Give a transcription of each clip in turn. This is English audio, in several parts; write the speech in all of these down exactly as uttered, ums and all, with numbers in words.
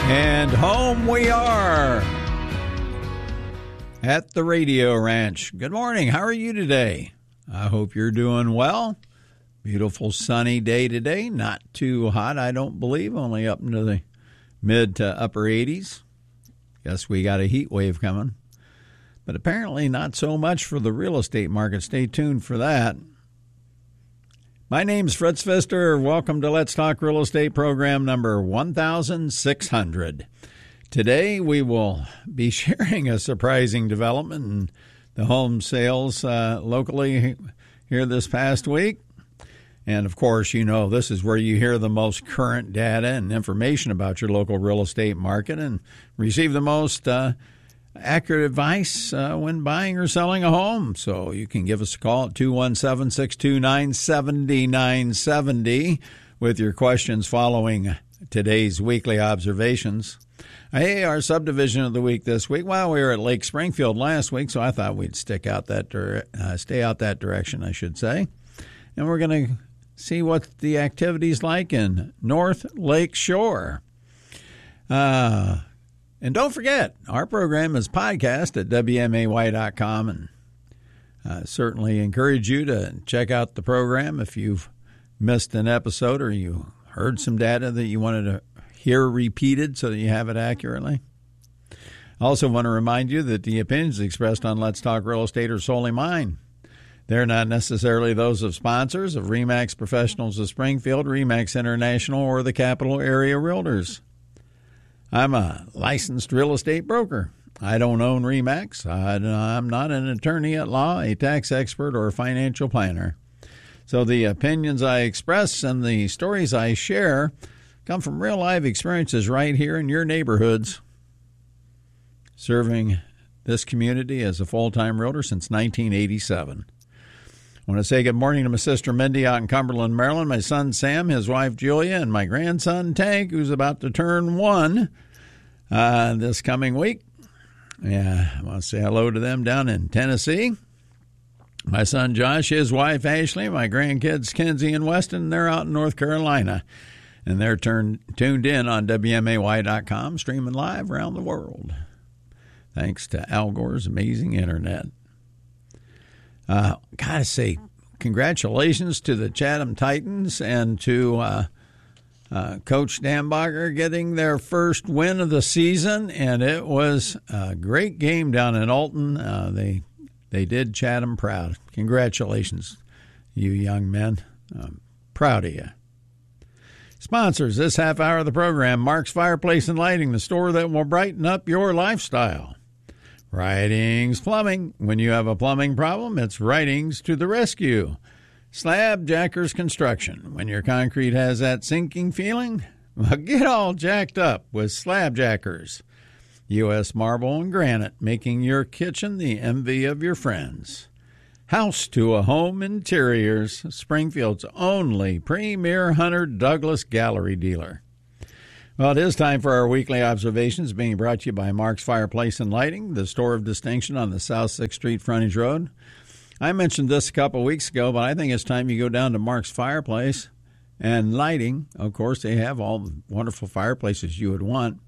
And home we are at the Radio Ranch. Good morning. How are you today? I hope you're doing well. Beautiful sunny day today. Not too hot, I don't believe. Only up into the mid to upper eighties. Guess we got a heat wave coming. But apparently not so much for the real estate market. Stay tuned for that. My name's Fritz Pfister. Welcome to Let's Talk Real Estate program number one thousand six hundred. Today we will be sharing a surprising development in the home sales uh, locally here this past week. And of course, you know, this is where you hear the most current data and information about your local real estate market and receive the most uh, accurate advice uh, when buying or selling a home. So you can give us a call at two one seven, six two nine, seven nine seven zero with your questions following today's weekly observations. Hey, our subdivision of the week this week. Well, we were at Lake Springfield last week, so I thought we'd stick out that dire- uh, stay out that direction, I should say. And we're going to see what the activity's like in North Lake Shore. Uh And don't forget, our program is podcast at W M A Y dot com, and I certainly encourage you to check out the program if you've missed an episode or you heard some data that you wanted to hear repeated so that you have it accurately. I also want to remind you that the opinions expressed on Let's Talk Real Estate are solely mine. They're not necessarily those of sponsors, of RE/MAX Professionals of Springfield, RE/MAX International, or the Capital Area Realtors. I'm a licensed real estate broker. I don't own RE/MAX. I'm not an attorney at law, a tax expert, or a financial planner. So the opinions I express and the stories I share come from real life experiences right here in your neighborhoods. Serving this community as a full-time realtor since nineteen eighty-seven. I want to say good morning to my sister Mindy out in Cumberland, Maryland, my son Sam, his wife Julia, and my grandson Tank, who's about to turn one uh, this coming week. Yeah, I want to say hello to them down in Tennessee. My son Josh, his wife Ashley, my grandkids Kenzie and Weston, they're out in North Carolina. And they're turned, tuned in on W M A Y dot com, streaming live around the world. Thanks to Al Gore's amazing internet. Uh, gotta say, congratulations to the Chatham Titans and to uh, uh, Coach Dambacher getting their first win of the season, and it was a great game down in Alton. Uh, they they did Chatham proud. Congratulations, you young men. I'm proud of you. Sponsors this half hour of the program: Mark's Fireplace and Lighting, the store that will brighten up your lifestyle. Writings Plumbing. When you have a plumbing problem, it's Writings to the rescue. Slab Jackers Construction. When your concrete has that sinking feeling, well, get all jacked up with Slab Jackers. U S Marble and Granite, making your kitchen the envy of your friends. House to a Home Interiors, Springfield's only premier Hunter Douglas gallery dealer. Well, it is time for our weekly observations, being brought to you by Mark's Fireplace and Lighting, the store of distinction on the South sixth Street frontage road. I mentioned this a couple of weeks ago, but I think it's time you go down to Mark's Fireplace and Lighting. Of course, they have all the wonderful fireplaces you would want.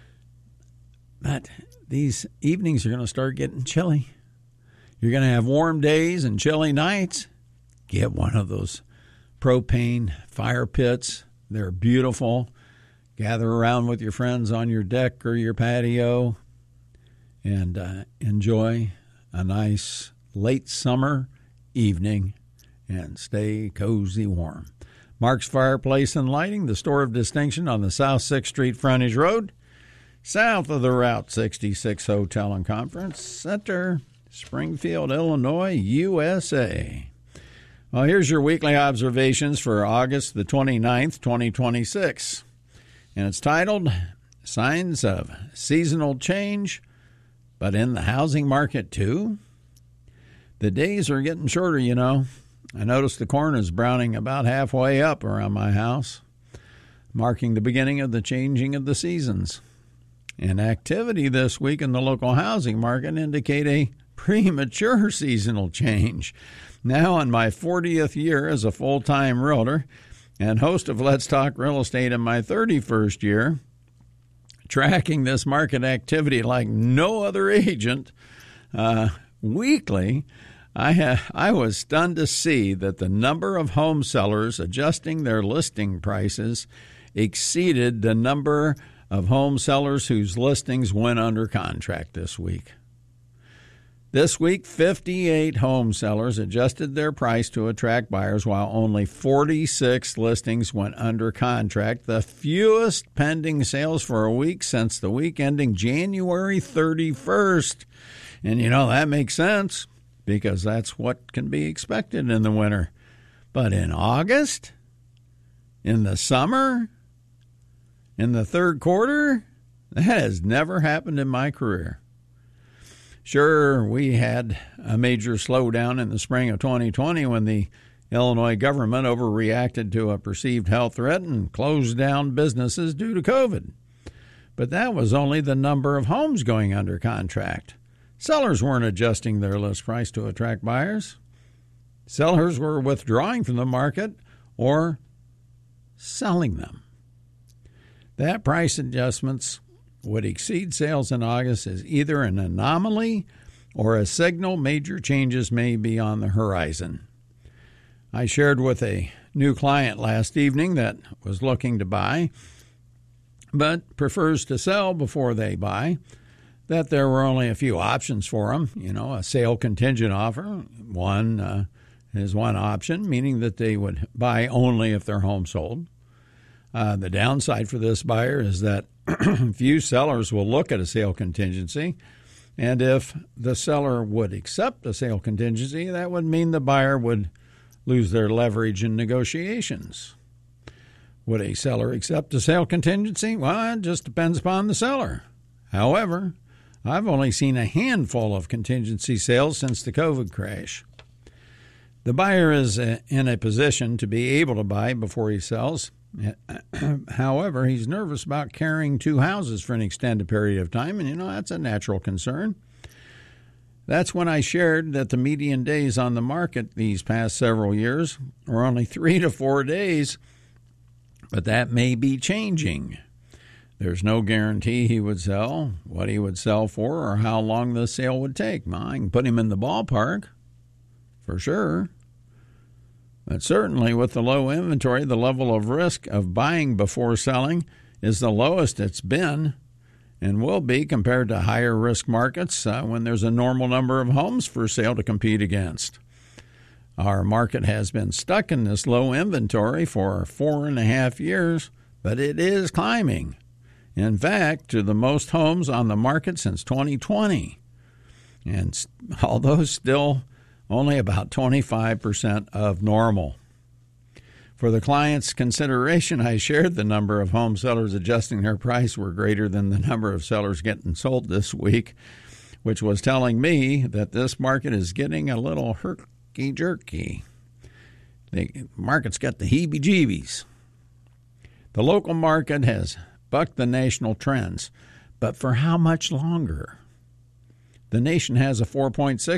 But these evenings are going to start getting chilly. You're going to have warm days and chilly nights. Get one of those propane fire pits. They're beautiful. Gather around with your friends on your deck or your patio and uh, enjoy a nice late summer evening and stay cozy warm. Mark's Fireplace and Lighting, the store of distinction on the South sixth Street frontage road, south of the Route sixty-six Hotel and Conference Center, Springfield, Illinois, U S A. Well, here's your weekly observations for August the twenty-ninth, twenty twenty-six. And it's titled, Signs of Seasonal Change, but in the Housing Market Too? The days are getting shorter, you know. I noticed the corn is browning about halfway up around my house, marking the beginning of the changing of the seasons. And activity this week in the local housing market indicate a premature seasonal change. Now in my fortieth year as a full-time realtor and host of Let's Talk Real Estate in my thirty-first year, tracking this market activity like no other agent uh, weekly, I ha- I was stunned to see that the number of home sellers adjusting their listing prices exceeded the number of home sellers whose listings went under contract this week. This week, fifty-eight home sellers adjusted their price to attract buyers, while only forty-six listings went under contract, the fewest pending sales for a week since the week ending January thirty-first. And, you know, that makes sense because that's what can be expected in the winter. But in August, in the summer, in the third quarter, that has never happened in my career. Sure, we had a major slowdown in the spring of twenty twenty when the Illinois government overreacted to a perceived health threat and closed down businesses due to COVID. But that was only the number of homes going under contract. Sellers weren't adjusting their list price to attract buyers. Sellers were withdrawing from the market or selling them. That price adjustments would exceed sales in August is either an anomaly or a signal major changes may be on the horizon. I shared with a new client last evening that was looking to buy but prefers to sell before they buy that there were only a few options for them. You know, a sale contingent offer, one uh, is one option, meaning that they would buy only if their home sold. Uh, the downside for this buyer is that few sellers will look at a sale contingency, and if the seller would accept a sale contingency, that would mean the buyer would lose their leverage in negotiations. Would a seller accept a sale contingency? Well, it just depends upon the seller. However, I've only seen a handful of contingency sales since the COVID crash. The buyer is in a position to be able to buy before he sells. However, he's nervous about carrying two houses for an extended period of time, and, you know, that's a natural concern. That's when I shared that the median days on the market these past several years were only three to four days, but that may be changing. There's no guarantee he would sell, what he would sell for, or how long the sale would take. Well, I can put him in the ballpark, for sure. But certainly with the low inventory, the level of risk of buying before selling is the lowest it's been and will be compared to higher risk markets uh, when there's a normal number of homes for sale to compete against. Our market has been stuck in this low inventory for four and a half years, but it is climbing. In fact, to the most homes on the market since twenty twenty. And although still only about twenty-five percent of normal. For the client's consideration, I shared the number of home sellers adjusting their price were greater than the number of sellers getting sold this week, which was telling me that this market is getting a little herky-jerky. The market's got the heebie-jeebies. The local market has bucked the national trends, but for how much longer? The nation has a four point six